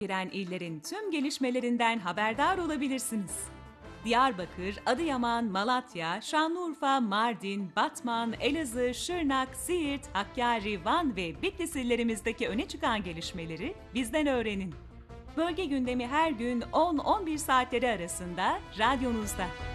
giren illerin tüm gelişmelerinden haberdar olabilirsiniz. Diyarbakır, Adıyaman, Malatya, Şanlıurfa, Mardin, Batman, Elazığ, Şırnak, Siirt, Hakkari, Van ve Bitlis illerimizdeki öne çıkan gelişmeleri bizden öğrenin. Bölge gündemi her gün 10-11 saatleri arasında radyonuzda.